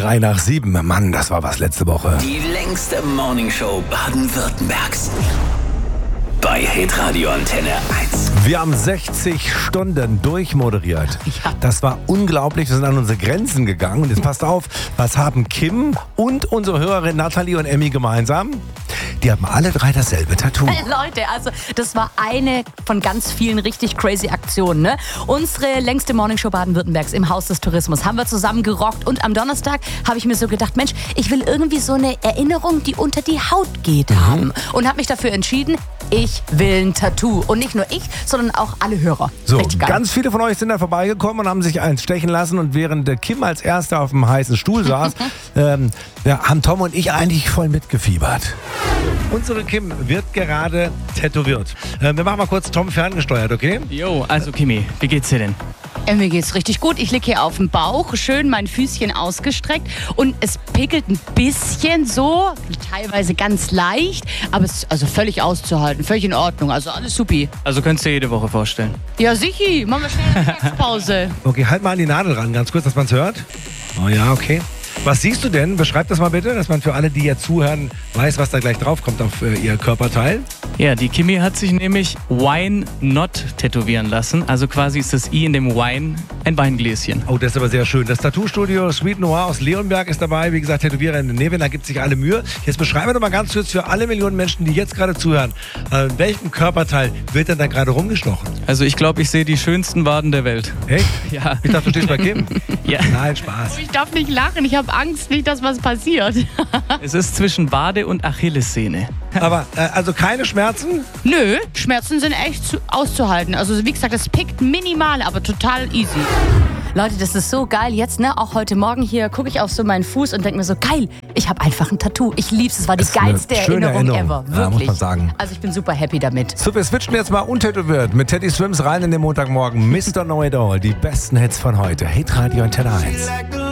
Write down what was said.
7:03. Mann, das war was letzte Woche. Die längste Morningshow Baden-Württembergs. Bei Hitradio Antenne 1. Wir haben 60 Stunden durchmoderiert. Ja. Das war unglaublich. Wir sind an unsere Grenzen gegangen. Und jetzt passt auf, was haben Kim und unsere Hörerin Nathalie und Emmy gemeinsam? Die haben alle drei dasselbe Tattoo. Leute, also das war eine von ganz vielen richtig crazy Aktionen. Ne? Unsere längste Morningshow Baden-Württembergs im Haus des Tourismus haben wir zusammen gerockt. Und am Donnerstag habe ich mir so gedacht, Mensch, ich will irgendwie so eine Erinnerung, die unter die Haut geht, haben. Und habe mich dafür entschieden, ich will ein Tattoo. Und nicht nur ich, sondern auch alle Hörer. So, Richtig geil. ganz viele von euch sind da vorbeigekommen und haben sich eins stechen lassen. Und während Kim als Erster auf dem heißen Stuhl saß, haben Tom und ich eigentlich voll mitgefiebert. Unsere Kim wird gerade tätowiert. Wir machen mal kurz Tom ferngesteuert, okay? Jo, also Kimi, wie geht's dir denn? Mir geht's richtig gut. Ich liege hier auf dem Bauch, schön mein Füßchen ausgestreckt und es pickelt ein bisschen so, teilweise ganz leicht, aber es ist also völlig auszuhalten, völlig in Ordnung, also alles supi. Also könntest du dir jede Woche vorstellen. Ja, sichi, machen wir schnell eine Mittagspause. Okay, halt mal an die Nadel ran, ganz kurz, dass man es hört. Oh ja, okay. Was siehst du denn? Beschreib das mal bitte, dass man für alle, die jetzt zuhören, weiß, was da gleich drauf kommt auf ihr Körperteil. Ja, die Kimi hat sich nämlich Wine Not tätowieren lassen. Also quasi ist das I in dem Wine ein Weingläschen. Oh, das ist aber sehr schön. Das Tattoo-Studio Sweet Noir aus Leonberg ist dabei. Wie gesagt, Tätowierer in Nevin, da gibt sich alle Mühe. Jetzt beschreiben wir doch mal ganz kurz für alle Millionen Menschen, die jetzt gerade zuhören, welchem Körperteil wird denn da gerade rumgestochen? Also ich glaube, ich sehe die schönsten Waden der Welt. Echt? Ja. Ich dachte, du stehst bei Kim. Ja. Nein, Spaß. Ich darf nicht lachen, ich habe Angst, nicht, dass was passiert. Es ist zwischen Wade und Achillessehne. Aber, also keine Schmerzen? Nö, Schmerzen sind echt auszuhalten. Also wie gesagt, das pickt minimal, aber total easy. Leute, das ist so geil. Jetzt, ne, auch heute Morgen hier gucke ich auf so meinen Fuß und denke mir so, geil, ich habe einfach ein Tattoo. Ich lieb's, es war die Das ist eine geilste schöne Erinnerung Erinnerung. ever. Ja, Wirklich. muss man sagen. Also ich bin super happy damit. So, wir switchen jetzt mal untätowiert mit Teddy Swims rein in den Montagmorgen. Mr. Know It All, die besten Hits von heute. Hitradio Antenne 1.